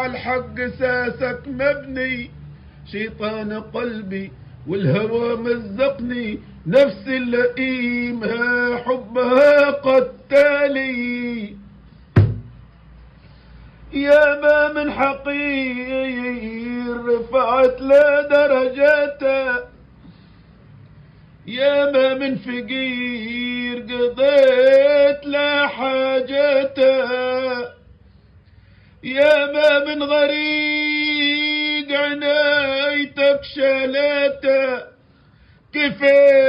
الحق ساسك مبني، شيطان قلبي والهوى مزقني، نفس اللئيمها حبها قتالي. يا ما من حقير رفعت له درجاته، يا ما من فقير قضيت له حاجته، يا ما من غريق عنايتك شالته، كيف